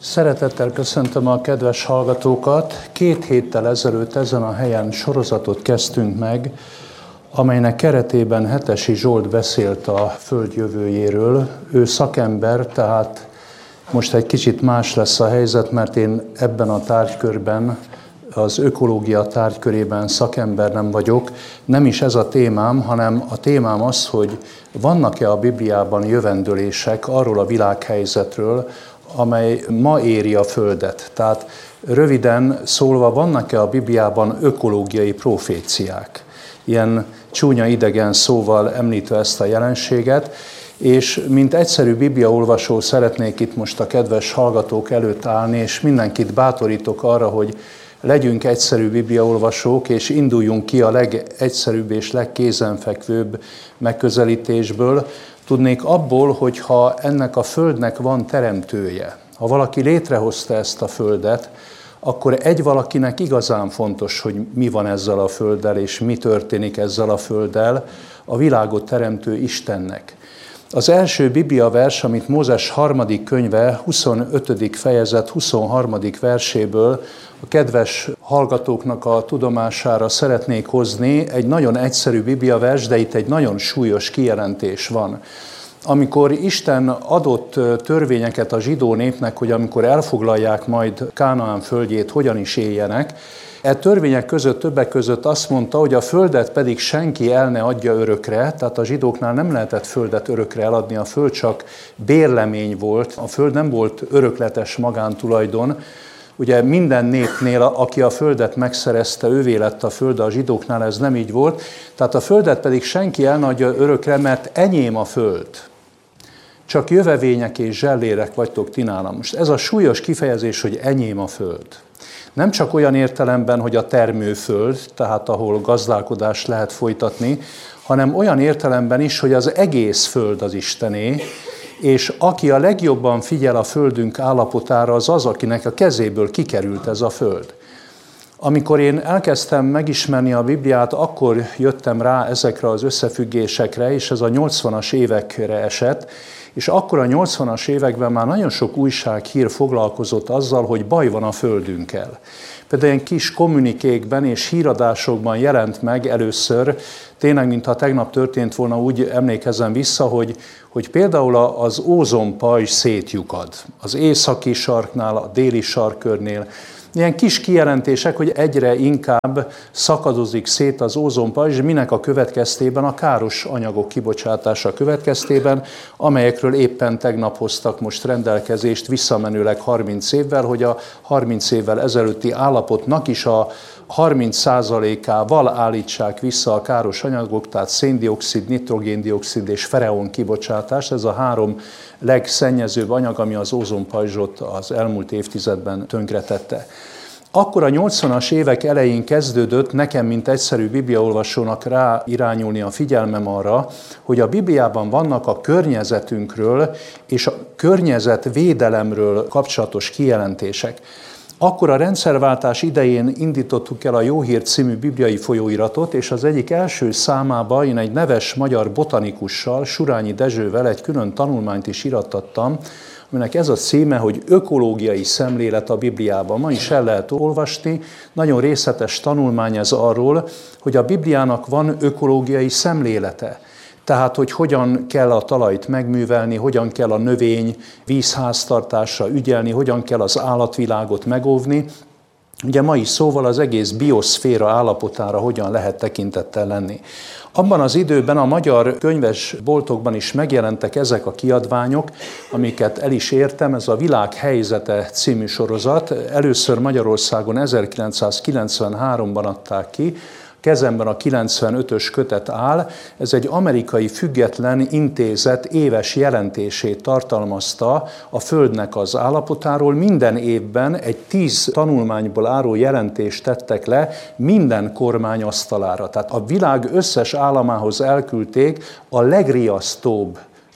Szeretettel köszöntöm a kedves hallgatókat. 2 héttel ezelőtt ezen a helyen sorozatot kezdtünk meg, amelynek keretében Hetesi Zsolt beszélt a Föld jövőjéről. Ő szakember, tehát most egy kicsit más lesz a helyzet, mert én ebben a tárgykörben, az ökológia tárgykörében szakember nem vagyok. Nem is ez a témám, hanem a témám az, hogy vannak-e a Bibliában jövendőlések arról a világhelyzetről, amely ma éri a Földet. Tehát röviden szólva, vannak-e a Bibliában ökológiai proféciák? Ilyen csúnya idegen szóval említve ezt a jelenséget, és mint egyszerű bibliaolvasó szeretnék itt most a kedves hallgatók előtt állni, és mindenkit bátorítok arra, hogy legyünk egyszerű bibliaolvasók, és induljunk ki a legegyszerűbb és legkézenfekvőbb megközelítésből. Tudnék abból, hogyha ennek a Földnek van teremtője, ha valaki létrehozta ezt a Földet, akkor egy valakinek igazán fontos, hogy mi van ezzel a Földdel, és mi történik ezzel a Földdel, a világot teremtő Istennek. Az első bibliavers, amit Mózes 3. könyve, 25. fejezet 23. verséből a kedves hallgatóknak a tudomására szeretnék hozni, egy nagyon egyszerű bibliavers, de itt egy nagyon súlyos kijelentés van. Amikor Isten adott törvényeket a zsidó népnek, hogy amikor elfoglalják majd Kánaán földjét, hogyan is éljenek, e törvények között többek között azt mondta, hogy a földet pedig senki el ne adja örökre, tehát a zsidóknál nem lehetett földet örökre eladni, a föld csak bérlemény volt, a föld nem volt örökletes magántulajdon. Ugye minden népnél, aki a földet megszerezte, ővé lett a föld, a zsidóknál ez nem így volt. Tehát a földet pedig senki el ne adja örökre, mert enyém a föld. Csak jövevények és zsellérek vagytok ti nálam. Most ez a súlyos kifejezés, hogy enyém a föld. Nem csak olyan értelemben, hogy a termőföld, tehát ahol gazdálkodást lehet folytatni, hanem olyan értelemben is, hogy az egész föld az Istené, és aki a legjobban figyel a földünk állapotára, az az, akinek a kezéből kikerült ez a föld. Amikor én elkezdtem megismerni a Bibliát, akkor jöttem rá ezekre az összefüggésekre, és ez a 80-as évekre esett, és akkor a 80-as években már nagyon sok újsághír foglalkozott azzal, hogy baj van a földünkkel. Például ilyen kis kommunikékben és híradásokban jelent meg először, tényleg, mintha tegnap történt volna, úgy emlékezem vissza, hogy például az ózonpajzs szétlyukad. Az északi sarknál, a déli sarkkörnél. Ilyen kis kijelentések, hogy egyre inkább szakadozik szét az ózonpajzs, minek a következtében, a káros anyagok kibocsátása következtében, amelyekről éppen tegnap hoztak most rendelkezést visszamenőleg 30 évvel, hogy a 30 évvel ezelőtti állapotnak is a 30%-ával állítsák vissza a káros anyagok, tehát széndioxid, nitrogéndioxid és freon kibocsátás. Ez a 3 legszennyezőbb anyag, ami az ózonpajzsot az elmúlt évtizedben tönkretette. Akkor a 80-as évek elején kezdődött nekem, mint egyszerű bibliaolvasónak rá irányulni a figyelmem arra, hogy a Bibliában vannak a környezetünkről és a környezetvédelemről kapcsolatos kijelentések. Akkor a rendszerváltás idején indítottuk el a Jó Hír című bibliai folyóiratot, és az egyik első számába én egy neves magyar botanikussal, Surányi Dezsővel egy külön tanulmányt is irattattam, aminek ez a címe, hogy ökológiai szemlélet a Bibliában. Ma is el lehet olvasni, nagyon részletes tanulmány ez arról, hogy a Bibliának van ökológiai szemlélete. Tehát, hogy hogyan kell a talajt megművelni, hogyan kell a növény vízháztartásra ügyelni, hogyan kell az állatvilágot megóvni. Ugye mai szóval az egész bioszféra állapotára hogyan lehet tekintettel lenni. Abban az időben a magyar könyvesboltokban is megjelentek ezek a kiadványok, amiket el is értem, ez a Világ helyzete című sorozat. Először Magyarországon 1993-ban adták ki, kezemben a 95-ös kötet áll, ez egy amerikai független intézet éves jelentését tartalmazta a Földnek az állapotáról. Minden évben egy 10 tanulmányból álló jelentést tettek le minden kormány asztalára. Tehát a világ összes államához elküldték a legriasztóbb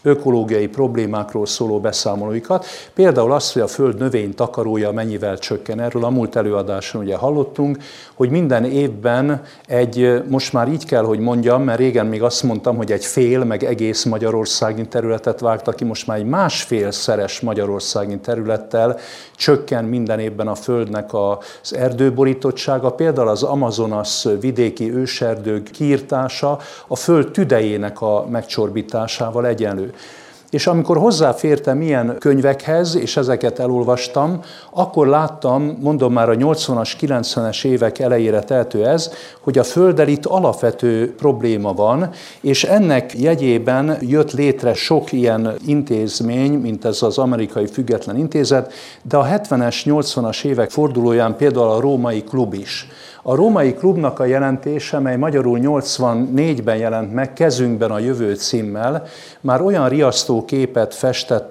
ökológiai problémákról szóló beszámolóikat. Például azt, hogy a Föld növénytakarója mennyivel csökken. Erről a múlt előadáson ugye hallottunk, hogy minden évben most már így kell, hogy mondjam, mert régen még azt mondtam, hogy egy fél, meg egész magyarországi területet vágtak ki, most már egy másfélszeres magyarországi területtel csökken minden évben a Földnek az erdőborítottsága. Például az Amazonas vidéki őserdők kiirtása a Föld tüdejének a megcsorbításával egyenlő. És amikor hozzáfértem ilyen könyvekhez, és ezeket elolvastam, akkor láttam, mondom már a 80-as, 90-es évek elejére tehető ez, hogy a Földdel itt alapvető probléma van, és ennek jegyében jött létre sok ilyen intézmény, mint ez az Amerikai Független Intézet, de a 70-es, 80-as évek fordulóján például a Római Klub is. A Római Klubnak a jelentése, mely magyarul 84-ben jelent meg, Kezünkben a jövő címmel, már olyan riasztó képet festett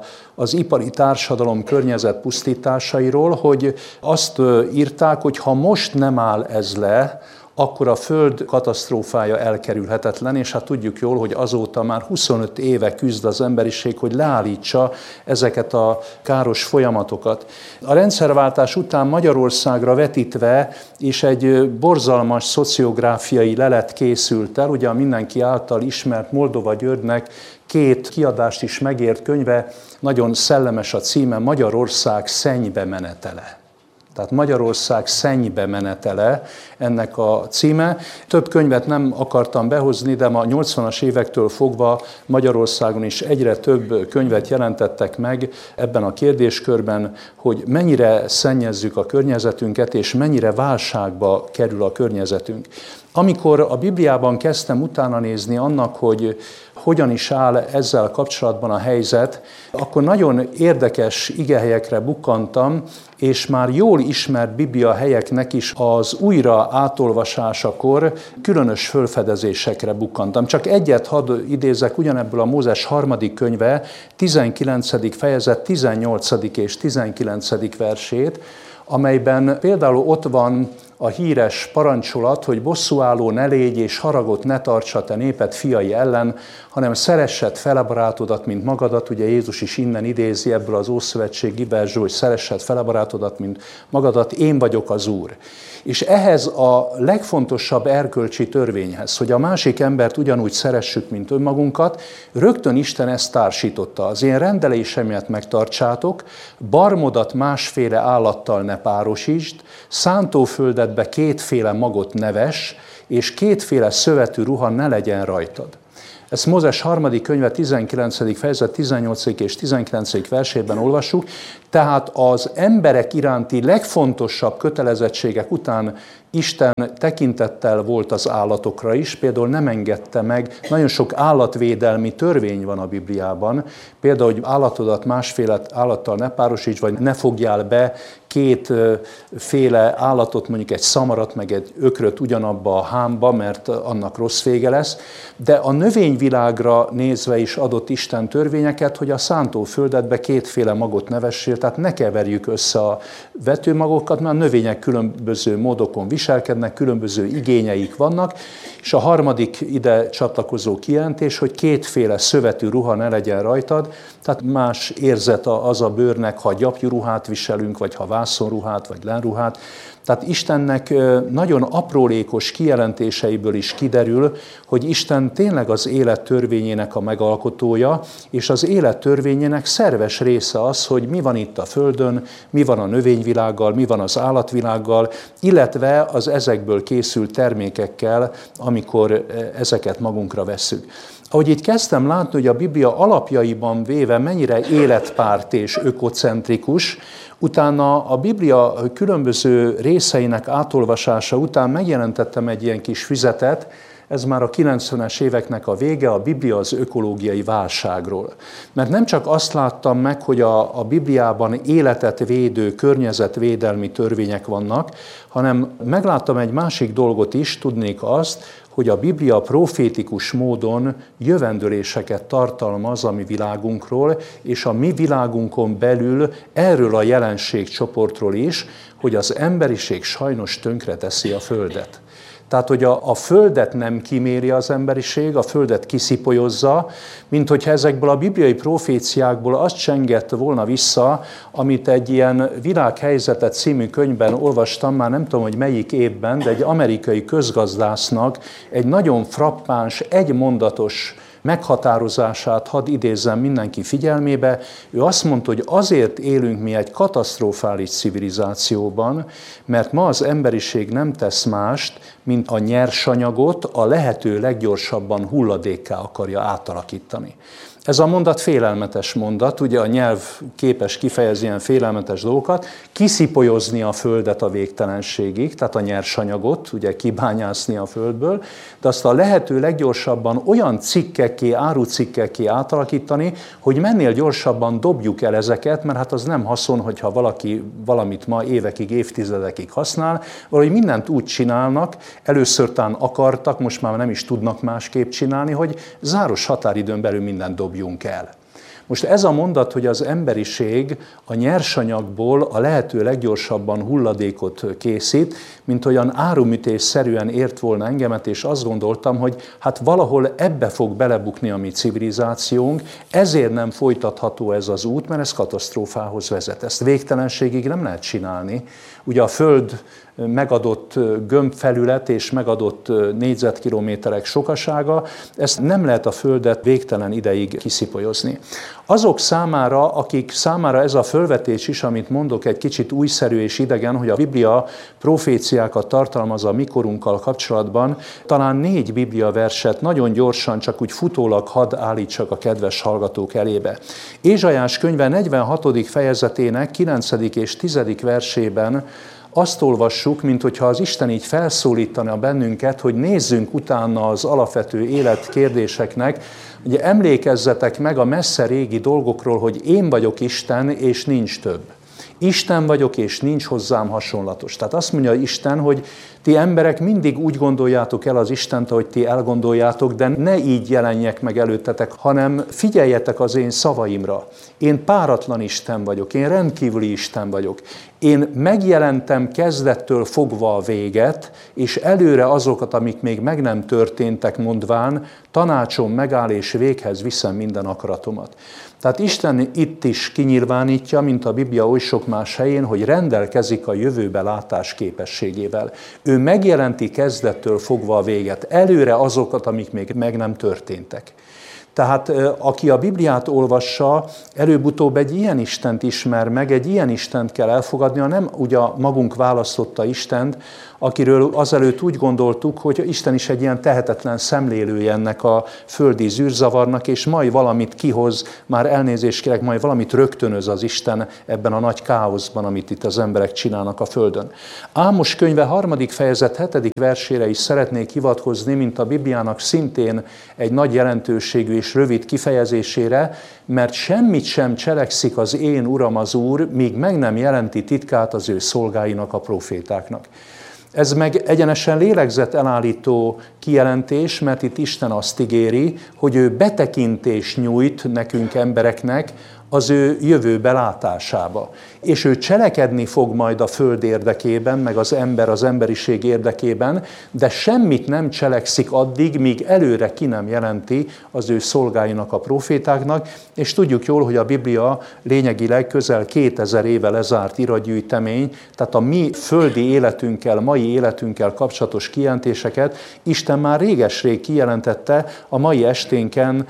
az ipari társadalom környezet pusztításairól, hogy azt írták, hogy ha most nem áll ez le, akkor a Föld katasztrófája elkerülhetetlen, és hát tudjuk jól, hogy azóta már 25 éve küzd az emberiség, hogy leállítsa ezeket a káros folyamatokat. A rendszerváltás után Magyarországra vetítve és egy borzalmas szociográfiai lelet készült el, ugye a mindenki által ismert Moldova Györgynek 2 kiadást is megért könyve, nagyon szellemes a címe, Magyarország szennybe menetele. Tehát Magyarország szennybe menetele ennek a címe. Több könyvet nem akartam behozni, de ma 80-as évektől fogva Magyarországon is egyre több könyvet jelentettek meg ebben a kérdéskörben, hogy mennyire szennyezzük a környezetünket, és mennyire válságba kerül a környezetünk. Amikor a Bibliában kezdtem utána nézni annak, hogy hogyan is áll ezzel kapcsolatban a helyzet, akkor nagyon érdekes igehelyekre bukkantam, és már jól ismert Biblia helyeknek is az újra átolvasásakor különös felfedezésekre bukkantam. Csak egyet hadd idézek ugyanebből a Mózes 3. könyve, 19. fejezet 18. és 19. versét, amelyben például ott van a híres parancsolat, hogy bosszúálló ne légy és haragot ne tartsa te néped fiai ellen, hanem szeressed fele barátodat, mint magadat. Ugye Jézus is innen idézi ebből az ószövetségi versből, hogy szeressed fele barátodat, mint magadat, én vagyok az Úr. És ehhez a legfontosabb erkölcsi törvényhez, hogy a másik embert ugyanúgy szeressük, mint önmagunkat, rögtön Isten ezt társította. Az én rendelésemet megtartsátok, barmodat másféle állattal ne párosítsd, szántóföldedbe 2 magot ne vess, és 2 szövetű ruha ne legyen rajtad. Ezt Mózes 3. könyve 19. fejezet 18. és 19. versében olvassuk, tehát az emberek iránti legfontosabb kötelezettségek után Isten tekintettel volt az állatokra is, például nem engedte meg, nagyon sok állatvédelmi törvény van a Bibliában, például, hogy állatodat másféle állattal ne párosíts, vagy ne fogjál be 2 állatot, mondjuk egy szamarat, meg egy ökröt ugyanabba a hámba, mert annak rossz vége lesz, de a növényvilágra nézve is adott Isten törvényeket, hogy a szántóföldedbe 2 magot ne vessél, tehát ne keverjük össze a vetőmagokat, mert a növények különböző módokon viselkednek, különböző igényeik vannak, és a harmadik ide csatlakozó kijelentés, hogy 2 szövetű ruha ne legyen rajtad, tehát más érzet az a bőrnek, ha gyapjú ruhát viselünk, vagy ha vászonruhát, vagy lenruhát. Tehát Istennek nagyon aprólékos kijelentéseiből is kiderül, hogy Isten tényleg az élet törvényének a megalkotója, és az élet törvényének szerves része az, hogy mi van itt a Földön, mi van a növényvilággal, mi van az állatvilággal, illetve az ezekből készült termékekkel, amikor ezeket magunkra vesszük. Ahogy itt kezdtem látni, hogy a Biblia alapjaiban véve mennyire életpárt és ökocentrikus, utána a Biblia különböző részeinek átolvasása után megjelentettem egy ilyen kis füzetet, ez már a 90-es éveknek a vége, a Biblia az ökológiai válságról. Mert nem csak azt láttam meg, hogy a Bibliában életet védő, környezetvédelmi törvények vannak, hanem megláttam egy másik dolgot is, tudnék azt, hogy a Biblia profétikus módon jövendőléseket tartalmaz a mi világunkról, és a mi világunkon belül erről a jelenségcsoportról is, hogy az emberiség sajnos tönkreteszi a Földet. Tehát, hogy a földet nem kíméri az emberiség, a földet kiszipolyozza, mint hogyha ezekből a bibliai proféciákból azt csengett volna vissza, amit egy ilyen Világhelyzetet című könyvben olvastam, már nem tudom, hogy melyik évben, de egy amerikai közgazdásznak egy nagyon frappáns, egymondatos meghatározását hadd idézzem mindenki figyelmébe. Ő azt mondta, hogy azért élünk mi egy katasztrofális civilizációban, mert ma az emberiség nem tesz mást, mint a nyersanyagot a lehető leggyorsabban hulladékká akarja átalakítani. Ez a mondat félelmetes mondat, ugye a nyelv képes kifejezni ilyen félelmetes dolgokat, kiszipolyozni a földet a végtelenségig, tehát a nyersanyagot, ugye kibányászni a földből, de azt a lehető leggyorsabban olyan cikkekké, árucikkekké átalakítani, hogy mennél gyorsabban dobjuk el ezeket, mert hát az nem haszon, hogyha valaki valamit ma évekig, évtizedekig használ, valahogy mindent úgy csinálnak, először talán akartak, most már nem is tudnak másképp csinálni, hogy záros határidőn belül mindent dobjunk el. Most ez a mondat, hogy az emberiség a nyersanyagból a lehető leggyorsabban hulladékot készít, mint olyan árumütésszerűen ért volna engemet, és azt gondoltam, hogy hát valahol ebbe fog belebukni a mi civilizációnk, ezért nem folytatható ez az út, mert ez katasztrófához vezet. Ezt végtelenségig nem lehet csinálni. Ugye a Föld megadott gömbfelület és megadott négyzetkilométerek sokasága, ezt nem lehet a Földet végtelen ideig kiszipolyozni. Azok számára, akik számára ez a fölvetés is, amit mondok, egy kicsit újszerű és idegen, hogy a Biblia proféciákat tartalmaz a mikorunkkal kapcsolatban, talán 4 Biblia verset nagyon gyorsan, csak úgy futólag hadd állítsak a kedves hallgatók elébe. Ézsaiás könyve 46. fejezetének 9. és 10. versében azt olvassuk, minthogyha az Isten így felszólítana bennünket, hogy nézzünk utána az alapvető életkérdéseknek. Ugye emlékezzetek meg a messze régi dolgokról, hogy én vagyok Isten, és nincs több. Isten vagyok, és nincs hozzám hasonlatos. Tehát azt mondja Isten, hogy ti emberek mindig úgy gondoljátok el az Istent, ahogy ti elgondoljátok, de ne így jelenjek meg előttetek, hanem figyeljetek az én szavaimra. Én páratlan Isten vagyok, én rendkívüli Isten vagyok. Én megjelentem kezdettől fogva a véget, és előre azokat, amik még meg nem történtek, mondván, tanácsom megáll, és véghez viszem minden akaratomat. Tehát Isten itt is kinyilvánítja, mint a Biblia oly sok más helyén, hogy rendelkezik a jövőbe látás képességével. Ő megjelenti kezdettől fogva a véget, előre azokat, amik még meg nem történtek. Tehát aki a Bibliát olvassa, előbb-utóbb egy ilyen Istent ismer meg, egy ilyen Istent kell elfogadnia, nem ugye magunk választotta Istent, akiről azelőtt úgy gondoltuk, hogy Isten is egy ilyen tehetetlen szemlélője ennek a földi zűrzavarnak, és majd valamit kihoz, már elnézést kérek, majd valamit rögtönöz az Isten ebben a nagy káoszban, amit itt az emberek csinálnak a földön. Ámos könyve 3. fejezet 7. versére is szeretnék hivatkozni, mint a Bibliának szintén egy nagy jelentőségű és rövid kifejezésére, mert semmit sem cselekszik az én Uram az Úr, míg meg nem jelenti titkát az ő szolgáinak, a profétáknak. Ez meg egyenesen lélegzetelállító kijelentés, mert itt Isten azt ígéri, hogy ő betekintést nyújt nekünk embereknek az ő jövő belátásába. És ő cselekedni fog majd a föld érdekében, meg az emberiség érdekében, de semmit nem cselekszik addig, míg előre ki nem jelenti az ő szolgáinak, a profétáknak, és tudjuk jól, hogy a Biblia lényegileg közel 2000 éve lezárt iratgyűjtemény, tehát a mi földi életünkkel, mai életünkkel kapcsolatos kijelentéseket Isten már réges-rég kijelentette, a mai esténken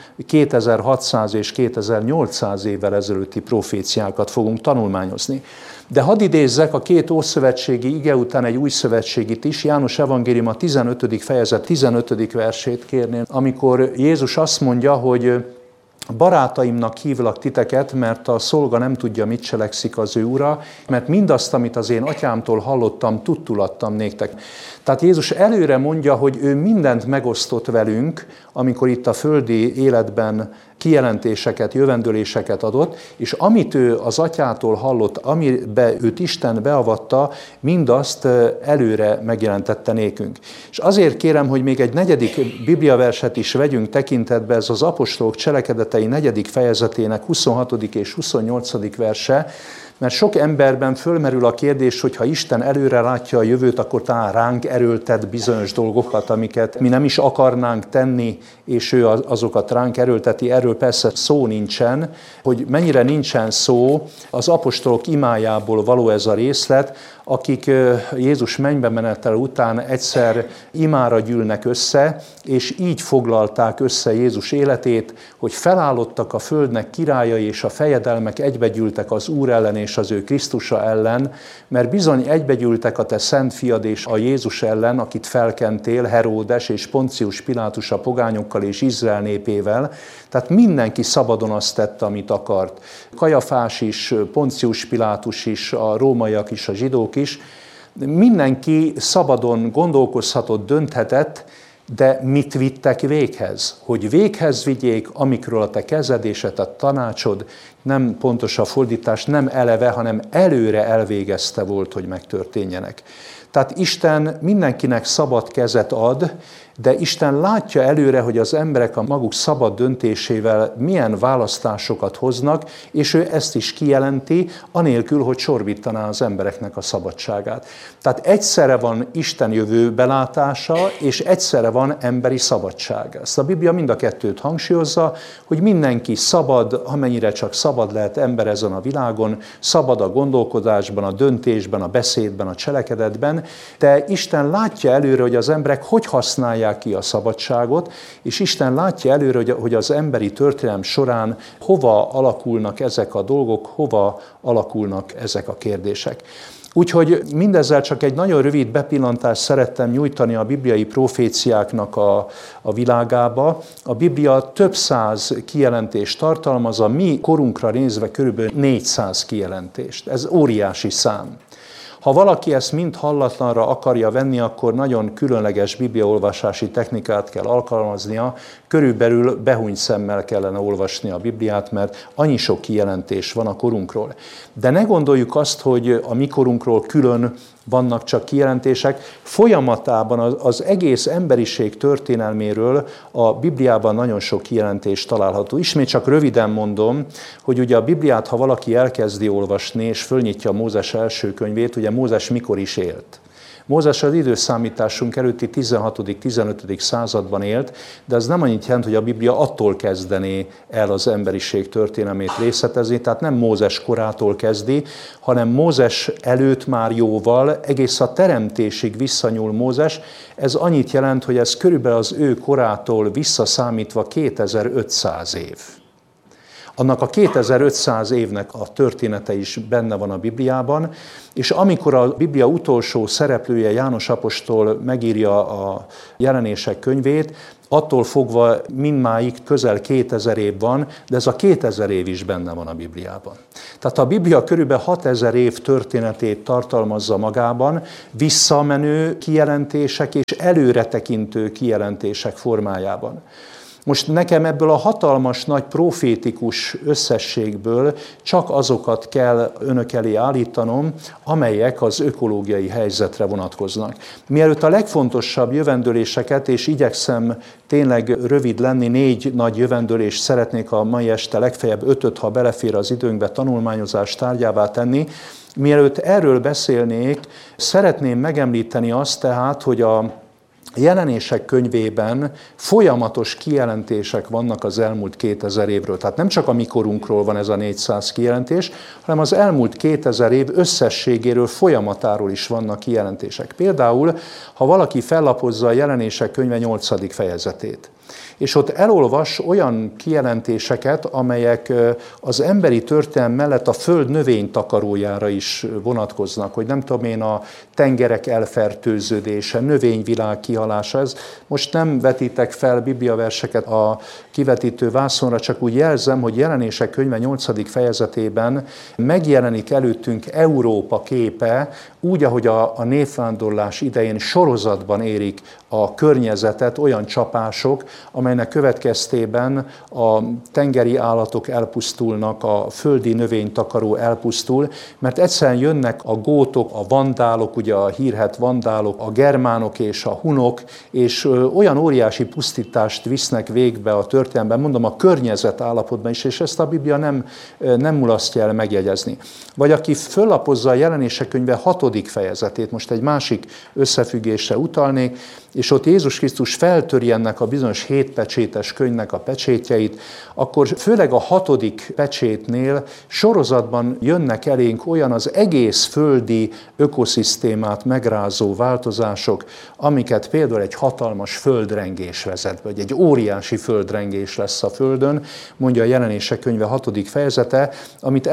2600 és 2800 évvel ezelőtti proféciákat fogunk tanulmányozni. De hadd idézzek a 2 ószövetségi ige után egy új szövetségit is, János evangélium a 15. fejezet 15. versét kérném, amikor Jézus azt mondja, hogy barátaimnak hívlak titeket, mert a szolga nem tudja, mit cselekszik az ő ura, mert mindazt, amit az én atyámtól hallottam, tudtul adtam néktek. Tehát Jézus előre mondja, hogy ő mindent megosztott velünk, amikor itt a földi életben kijelentéseket, jövendőléseket adott, és amit ő az atyától hallott, amibe őt Isten beavatta, mindazt előre megjelentette nékünk. És azért kérem, hogy még egy 4. bibliaverset is vegyünk tekintetbe, ez az apostolok cselekedetei 4. fejezetének 26. és 28. verse, mert sok emberben fölmerül a kérdés, hogy ha Isten előre látja a jövőt, akkor talán ránk erőltet bizonyos dolgokat, amiket mi nem is akarnánk tenni, és ő azokat ránk erőlteti. Erről persze szó nincsen, hogy mennyire nincsen szó, az apostolok imájából való ez a részlet, akik Jézus mennybe menetel után egyszer imára gyűlnek össze, és így foglalták össze Jézus életét, hogy felállottak a földnek királyai, és a fejedelmek egybegyűltek az Úr ellen és az ő Krisztusa ellen, mert bizony egybegyűltek a te szent fiad és a Jézus ellen, akit felkentél, Heródes és Poncius Pilátus a pogányokkal és Izrael népével. Tehát mindenki szabadon azt tette, amit akart. Kajafás is, Poncius Pilátus is, a rómaiak is, a zsidók is. Mindenki szabadon gondolkozhatott, dönthetett, de mit vittek véghez? Hogy véghez vigyék, amikről a te kezed és a te tanácsod, nem pontos a fordítás, nem eleve, hanem előre elvégezte volt, hogy megtörténjenek. Tehát Isten mindenkinek szabad kezet ad, de Isten látja előre, hogy az emberek a maguk szabad döntésével milyen választásokat hoznak, és ő ezt is kijelenti, anélkül, hogy csorbítaná az embereknek a szabadságát. Tehát egyszerre van Isten jövőbelátása, és egyszerre van emberi szabadság. Ezt a Biblia mind a kettőt hangsúlyozza, hogy mindenki szabad, amennyire csak szabad lehet ember ezen a világon, szabad a gondolkodásban, a döntésben, a beszédben, a cselekedetben, de Isten látja előre, hogy az emberek hogy használják ki a szabadságot, és Isten látja előre, hogy az emberi történelem során hova alakulnak ezek a dolgok, hova alakulnak ezek a kérdések. Úgyhogy mindezzel csak egy nagyon rövid bepillantást szerettem nyújtani a bibliai proféciáknak a világába. A Biblia több száz kijelentést tartalmaz, a mi korunkra nézve körülbelül 400 kijelentést. Ez óriási szám. Ha valaki ezt mind hallatlanra akarja venni, akkor nagyon különleges bibliaolvasási technikát kell alkalmaznia, körülbelül behúny szemmel kellene olvasni a Bibliát, mert annyi sok kijelentés van a korunkról. De ne gondoljuk azt, hogy a mi korunkról külön vannak csak kijelentések. Folyamatában az egész emberiség történelméről a Bibliában nagyon sok kijelentés található. Ismét csak röviden mondom, hogy ugye a Bibliát, ha valaki elkezdi olvasni, és fölnyitja Mózes első könyvét, ugye Mózes mikor is élt. Mózes az időszámításunk előtti 16.-15. században élt, de ez nem annyit jelent, hogy a Biblia attól kezdené el az emberiség történelmét részletezni, tehát nem Mózes korától kezdi, hanem Mózes előtt már jóval, egész a teremtésig visszanyúl Mózes. Ez annyit jelent, hogy ez körülbelül az ő korától visszaszámítva 2500 év. Annak a 2500 évnek a története is benne van a Bibliában, és amikor a Biblia utolsó szereplője, János apostol megírja a Jelenések könyvét, attól fogva mindmáig közel 2000 év van, de ez a 2000 év is benne van a Bibliában. Tehát a Biblia körülbelül 6000 év történetét tartalmazza magában, visszamenő kijelentések és előretekintő kijelentések formájában. Most nekem ebből a hatalmas, nagy profétikus összességből csak azokat kell önök elé állítanom, amelyek az ökológiai helyzetre vonatkoznak. Mielőtt a legfontosabb jövendőléseket, és igyekszem tényleg rövid lenni, 4 nagy jövendőlést szeretnék a mai este legfeljebb 5-öt, ha belefér az időnkbe, tanulmányozás tárgyává tenni. Mielőtt erről beszélnék, szeretném megemlíteni azt tehát, hogy a Jelenések könyvében folyamatos kijelentések vannak az elmúlt 2000 évről. Tehát nem csak a mi korunkról van ez a 400 kijelentés, hanem az elmúlt 2000 év összességéről, folyamatáról is vannak kijelentések. Például, ha valaki fellapozza a Jelenések könyve 8. fejezetét, és ott elolvas olyan kijelentéseket, amelyek az emberi történelem mellett a föld növénytakarójára is vonatkoznak, hogy nem tudom én, a tengerek elfertőződése, növényvilág kihalása. Ez most nem vetítek fel bibliaverseket a kivetítő vászonra, csak úgy jelzem, hogy Jelenések könyve 8. fejezetében megjelenik előttünk Európa képe, úgy, ahogy a népvándorlás idején sorozatban érik a környezetet olyan csapások, amelynek következtében a tengeri állatok elpusztulnak, a földi növénytakaró elpusztul, mert egyszerűen jönnek a gótok, a vandálok, ugye a hírhedt vandálok, a germánok és a hunok, és olyan óriási pusztítást visznek végbe a történelemben, mondom, a környezet állapotban is, és ezt a Biblia nem mulasztja el megjegyezni. Vagy aki föllapozza a Jelenések könyve 6. fejezetét, most egy másik összefüggésre utalnék, és ott Jézus Krisztus feltöri ennek a bizonyos 7 pecsétes könyvnek a pecsétjeit, akkor főleg a 6. pecsétnél sorozatban jönnek elénk olyan az egész földi ökoszisztémát megrázó változások, amiket például egy hatalmas földrengés vezet, vagy egy óriási földrengés lesz a Földön, mondja a Jelenések könyve 6. fejezete, amit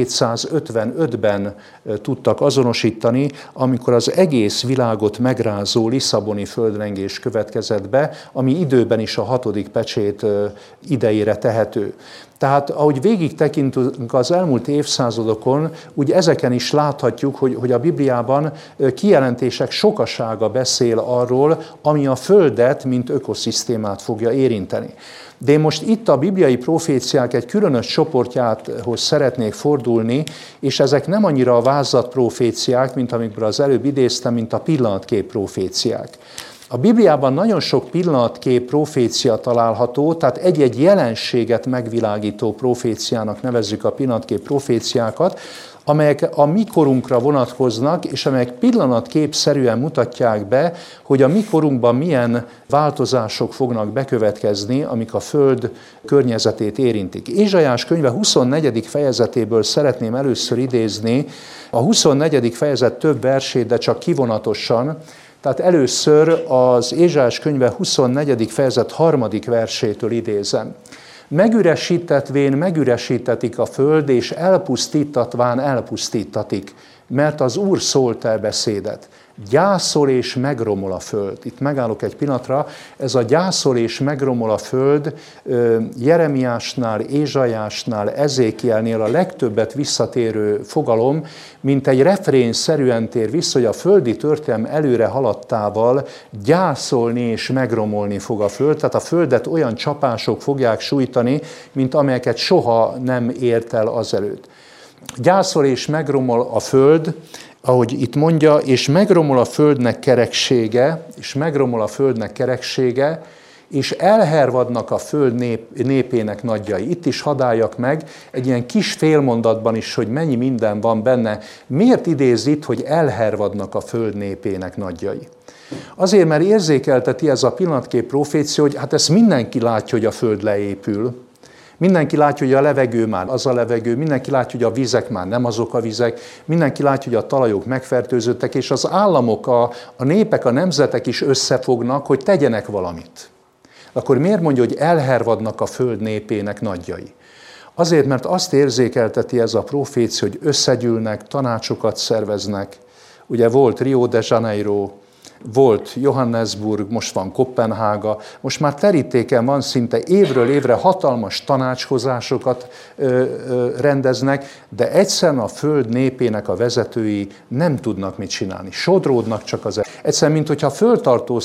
1755-ben tudtak azonosítani, amikor az egész világot megrázó lisszaboni földrengés következett be, ami időben is a 6. pecsét idejére tehető. Tehát ahogy végig tekintünk az elmúlt évszázadokon, úgy ezeken is láthatjuk, hogy a Bibliában kijelentések sokasága beszél arról, ami a Földet, mint ökoszisztémát fogja érinteni. De én most itt a bibliai proféciák egy különös csoportjához szeretnék fordulni, és ezek nem annyira a vázlatproféciák, mint amikből az előbb idéztem, mint a pillanatkép proféciák. A Bibliában nagyon sok pillanatkép profécia található, tehát egy-egy jelenséget megvilágító proféciának nevezzük a pillanatkép proféciákat, amelyek a mi korunkra vonatkoznak, és amelyek pillanatképszerűen mutatják be, hogy a mi korunkban milyen változások fognak bekövetkezni, amik a Föld környezetét érintik. Ézsaiás könyve 24. fejezetéből szeretném először idézni, a 24. fejezet több versét, de csak kivonatosan. Tehát először az Ézsaiás könyve 24. fejezet 3. versétől idézem. Megüresítetvén megüresítetik a föld, és elpusztítatván elpusztítatik, mert az Úr szólt el beszédet. Gyászol és megromol a föld. Itt megállok egy pillanatra, ez a gyászol és megromol a föld Jeremiásnál, Ézsaiásnál, Ezékielnél a legtöbbet visszatérő fogalom, mint egy refrénszerűen tér vissza, hogy a földi történelem előre haladtával gyászolni és megromolni fog a föld, tehát a földet olyan csapások fogják sújtani, mint amelyeket soha nem ért el azelőtt. Gyászol és megromol a föld, ahogy itt mondja, és megromol a földnek kereksége, és elhervadnak a föld népének nagyjai. Itt is hadáljak meg egy ilyen kis félmondatban is, hogy mennyi minden van benne. Miért idéz itt, hogy elhervadnak a föld népének nagyjai? Azért, mert érzékelteti ez a pillanatkép profécia, hogy hát ezt mindenki látja, hogy a föld leépül. Mindenki látja, hogy a levegő már az a levegő, mindenki látja, hogy a vizek már nem azok a vizek, mindenki látja, hogy a talajok megfertőzöttek, és az államok, a népek, a nemzetek is összefognak, hogy tegyenek valamit. Akkor miért mondja, hogy elhervadnak a föld népének nagyjai? Azért, mert azt érzékelteti ez a profécia, hogy összegyűlnek, tanácsokat szerveznek. Ugye volt Rio de Janeiro, volt Johannesburg, most van Koppenhága, most már terítéken van, szinte évről évre hatalmas tanácskozásokat rendeznek, de egyszerűen a föld népének a vezetői nem tudnak mit csinálni. Sodródnak csak egyszerűen, mint hogyha föltartó